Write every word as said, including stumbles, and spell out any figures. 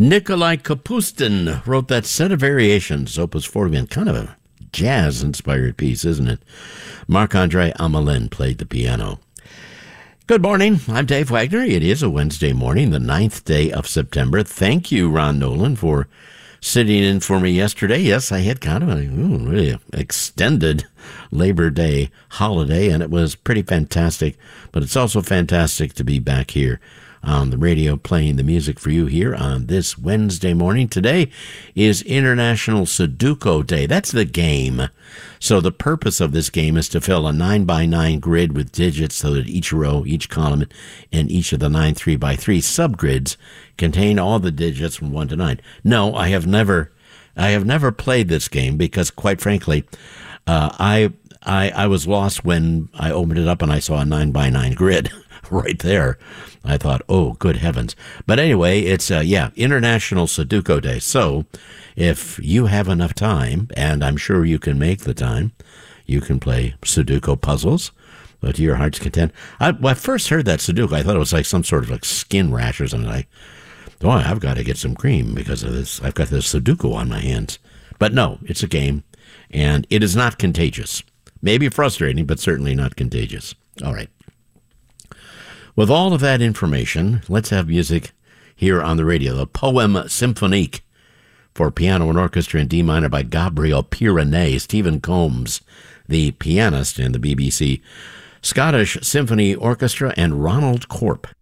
Nikolai Kapustin wrote that set of variations, Opus forty-one, kind of a jazz-inspired piece, isn't it? Marc-Andre Amelin played the piano. Good morning. I'm Dave Wagner. It is a Wednesday morning, the ninth day of September. Thank you, Ron Nolan, for sitting in for me yesterday. Yes, I had kind of a ooh, really extended Labor Day holiday, and it was pretty fantastic. But it's also fantastic to be back here on the radio playing the music for you here on this Wednesday morning. Today is International Sudoku Day. That's the game. So the purpose of this game is to fill a nine by nine grid with digits so that each row, each column, and each of the nine three by three subgrids contain all the digits from one to nine. No, I have never I have never played this game because, quite frankly, uh, I, I I was lost when I opened it up and I saw a nine by nine grid right there. I thought, oh, good heavens. But anyway, it's, uh, yeah, International Sudoku Day. So if you have enough time, and I'm sure you can make the time, you can play Sudoku puzzles, but to your heart's content. I, when I first heard that Sudoku, I thought it was like some sort of like skin rash or something. Like, oh, I've got to get some cream because of this. I've got this Sudoku on my hands. But no, it's a game, and it is not contagious. Maybe frustrating, but certainly not contagious. All right. With all of that information, let's have music here on the radio. The Poème Symphonique for piano and orchestra in D minor by Gabriel Pyrénées. Stephen Combs, the pianist in the B B C Scottish Symphony Orchestra, and Ronald Corp